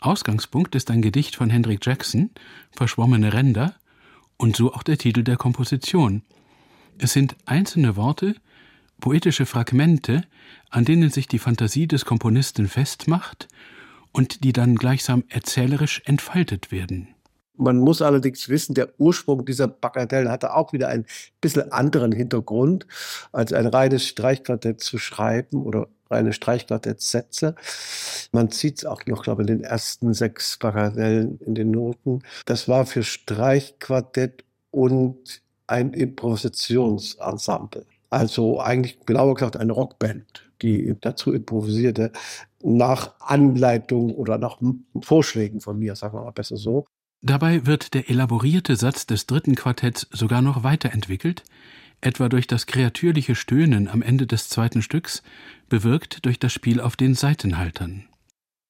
Ausgangspunkt ist ein Gedicht von Hendrik Jackson, »Verschwommene Ränder«, und so auch der Titel der Komposition. Es sind einzelne Worte, poetische Fragmente, an denen sich die Fantasie des Komponisten festmacht und die dann gleichsam erzählerisch entfaltet werden. Man muss allerdings wissen, der Ursprung dieser Bagatellen hatte auch wieder einen bisschen anderen Hintergrund, als ein reines Streichquartett zu schreiben oder reine Streichquartettsätze. Man sieht es auch noch, glaube ich, in den ersten 6 Bagatellen in den Noten. Das war für Streichquartett und ein Improvisationsensemble. Also eigentlich genauer gesagt eine Rockband, die dazu improvisierte, nach Anleitung oder nach Vorschlägen von mir, sagen wir mal besser so. Dabei wird der elaborierte Satz des 3. Quartetts sogar noch weiterentwickelt, etwa durch das kreatürliche Stöhnen am Ende des 2. Stücks, bewirkt durch das Spiel auf den Saitenhaltern.